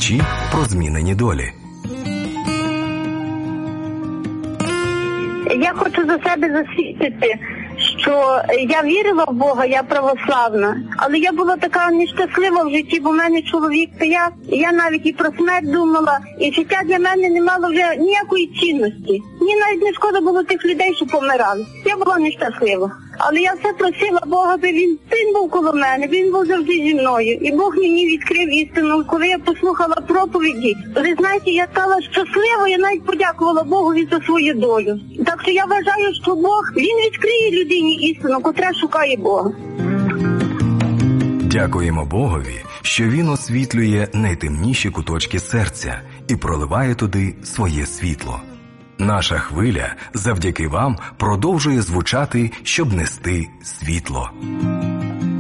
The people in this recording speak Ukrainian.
Ключі про змінені долі. Я хочу за себе засвідчити, що я вірила в Бога, я православна, але я була така нещаслива в житті, бо в мене чоловік пияв, і я навіть і про смерть думала, і життя для мене не мало вже ніякої цінності. Мені навіть не шкода було тих людей, що помирали. Я була нещаслива. Але я все просила Бога, аби він був коло мене, він був завжди зі мною. І Бог мені відкрив істину, коли я послухала проповіді. Ви знаєте, я стала щаслива, я навіть подякувала Богові за свою долю. Так що я вважаю, що Бог, він відкриє людині істину, котра шукає Бога. Дякуємо Богові, що Він освітлює найтемніші куточки серця і проливає туди своє світло. Наша хвиля завдяки вам продовжує звучати, щоб нести світло.